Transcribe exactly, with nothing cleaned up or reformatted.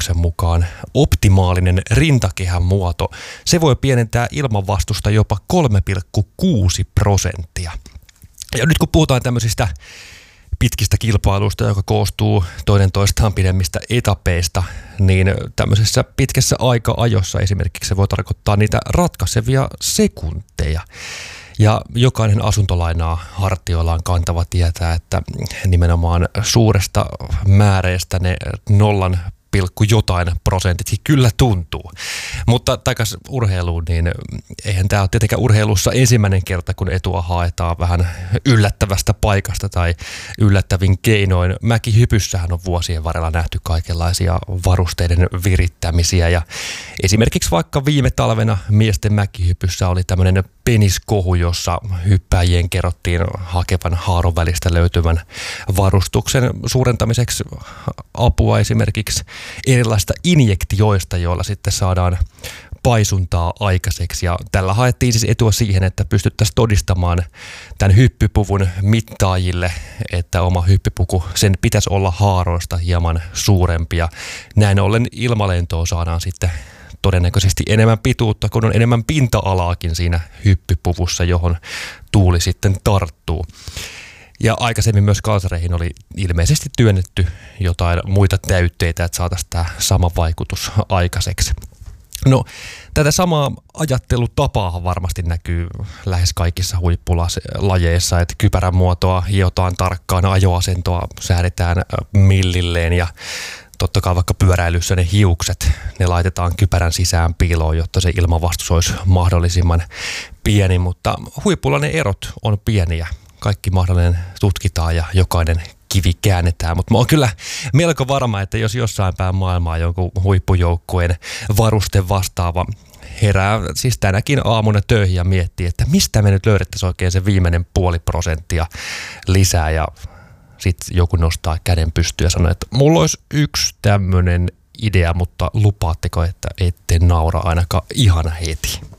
tutkimuksen mukaan optimaalinen rintakehän muoto, se voi pienentää ilmanvastusta jopa kolme pilkku kuusi prosenttia. Ja nyt kun puhutaan tämmöisistä pitkistä kilpailuista, joka koostuu toinen toistaan pidemmistä etapeista, niin tämmöisessä pitkässä aika-ajossa esimerkiksi se voi tarkoittaa niitä ratkaisevia sekunteja. Ja jokainen asuntolainaa hartioillaan kantava tietää, että nimenomaan suuresta määreestä ne nollan pilkku jotain prosentitkin kyllä tuntuu. Mutta takaisin urheiluun, niin eihän tämä ole tietenkään urheilussa ensimmäinen kerta, kun etua haetaan vähän yllättävästä paikasta tai yllättävin keinoin. Mäkihypyssähän on vuosien varrella nähty kaikenlaisia varusteiden virittämisiä ja esimerkiksi vaikka viime talvena miesten mäkihypyssä oli tämmöinen peniskohu, jossa hyppäjien kerrottiin hakevan haaron välistä löytyvän varustuksen suurentamiseksi apua esimerkiksi erilaisista injektioista, joilla sitten saadaan paisuntaa aikaiseksi. Ja tällä haettiin siis etua siihen, että pystyttäisiin todistamaan tämän hyppypuvun mittaajille, että oma hyppypuku, sen pitäisi olla haaroista hieman suurempi. Ja näin ollen ilmalentoon saadaan sitten todennäköisesti enemmän pituutta, kun on enemmän pinta-alaakin siinä hyppypuvussa, johon tuuli sitten tarttuu. Ja aikaisemmin myös kalsareihin oli ilmeisesti työnnetty jotain muita täytteitä, että saataisiin tämä sama vaikutus aikaiseksi. No, tätä samaa ajattelutapaa varmasti näkyy lähes kaikissa huippulajeissa, että kypärän muotoa hiotaan tarkkaan, ajoasentoa säädetään millilleen ja totta kai vaikka pyöräilyssä ne hiukset, ne laitetaan kypärän sisään piiloon, jotta se ilmanvastus olisi mahdollisimman pieni, mutta huipulla ne erot on pieniä. Kaikki mahdollinen tutkitaan ja jokainen kivi käännetään, mutta mä oon kyllä melko varma, että jos jossain päin maailmaa jonkun huippujoukkueen varuste vastaava herää siis tänäkin aamuna töihin ja miettii, että mistä me nyt löydettäisiin oikein se viimeinen puoli prosenttia lisää ja sitten joku nostaa käden pystyyn ja sanoo, että mulla olisi yksi tämmöinen idea, mutta lupaatteko, että ette naura ainakaan ihan heti?